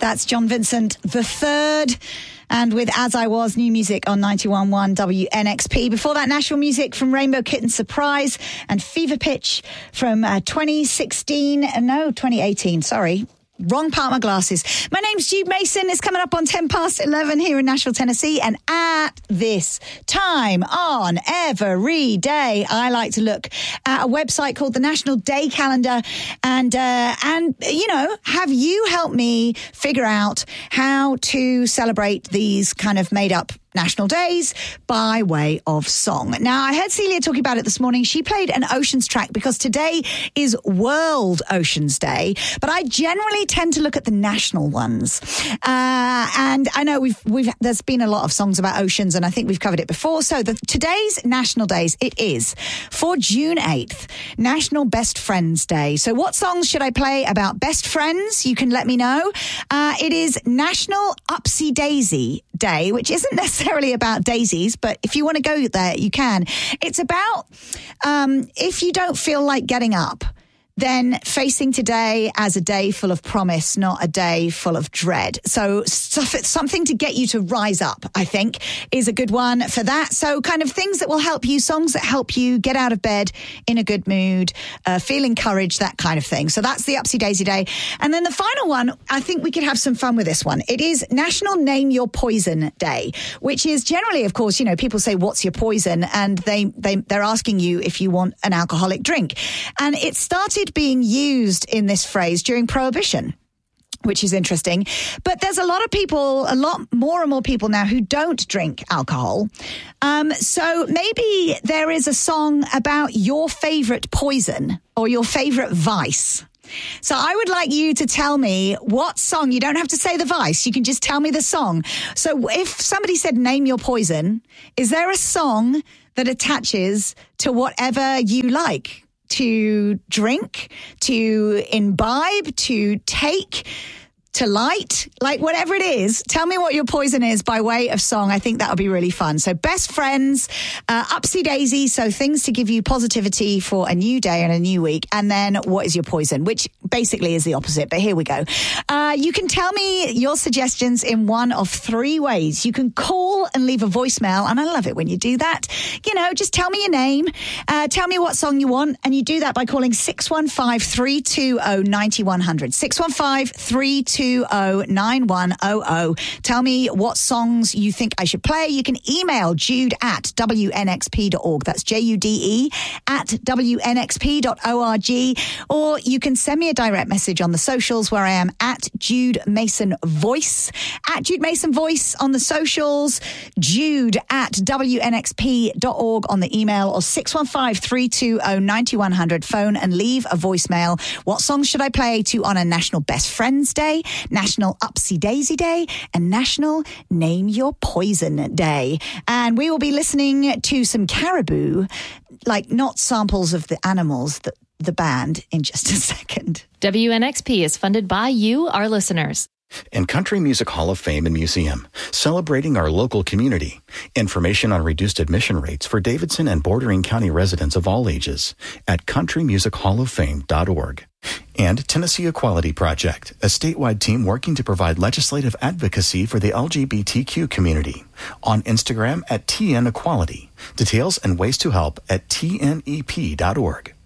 That's John Vincent III. And with As I Was, new music on 91.1 WNXP. Before that, national music from Rainbow Kitten Surprise and Fever Pitch from 2018, sorry. Wrong part of my glasses. My name's Jude Mason. It's coming up on 11:10 here in Nashville, Tennessee. And at this time on every day, I like to look at a website called the National Day Calendar and you know, have you help me figure out how to celebrate these kind of made up national days by way of song. Now, I heard Celia talking about it this morning. She played an Oceans track because today is World Oceans Day, but I generally tend to look at the national ones. And I know there's been a lot of songs about oceans, and I think we've covered it before. So today's national days, it is for June 8th, National Best Friends Day. So what songs should I play about best friends? You can let me know. It is National Upsy Daisy Day, which isn't necessarily about daisies, but if you want to go there, you can. It's about if you don't feel like getting up, then facing today as a day full of promise, not a day full of dread. So something to get you to rise up, I think, is a good one for that. So kind of things that will help you, songs that help you get out of bed in a good mood, feel encouraged, that kind of thing. So that's the Upsy Daisy Day. And then the final one, I think we could have some fun with this one. It is National Name Your Poison Day, which is generally, of course, you know, people say, what's your poison? And they're asking you if you want an alcoholic drink. And it started being used in this phrase during Prohibition, which is interesting. But there's a lot more and more people now who don't drink alcohol. So maybe there is a song about your favorite poison or your favorite vice. So I would like you to tell me what song. You don't have to say the vice. You can just tell me the song. So if somebody said name your poison, is there a song that attaches to whatever you like? To drink, to imbibe, to take, to light, like whatever it is. Tell me what your poison is by way of song. I think that would be really fun. So best friends, Upsy Daisy, so things to give you positivity for a new day and a new week. And then what is your poison, which basically is the opposite. But here we go. You can tell me your suggestions in one of three ways. You can call and leave a voicemail. And I love it when you do that. You know, just tell me your name. Tell me what song you want. And you do that by calling 615-320-9100. 615-320-9100. Tell me what songs you think I should play. You can email jude@wnxp.org. That's JUDE @WNXP.org. Or you can send me a direct message on the socials where I am at Jude Mason Voice. At Jude Mason Voice on the socials. Jude@WNXP.org on the email, or 615-320-9100 phone and leave a voicemail. What songs should I play to honor National Best Friends Day, National Upsy Daisy Day, and National Name Your Poison Day? And we will be listening to some Caribou, like not samples of the animals, the band, in just a second. WNXP is funded by you, our listeners. And Country Music Hall of Fame and Museum, celebrating our local community. Information on reduced admission rates for Davidson and bordering county residents of all ages at countrymusichалloffame.org. And Tennessee Equality Project, a statewide team working to provide legislative advocacy for the LGBTQ community. On Instagram at TN Equality. Details and ways to help at tnep.org.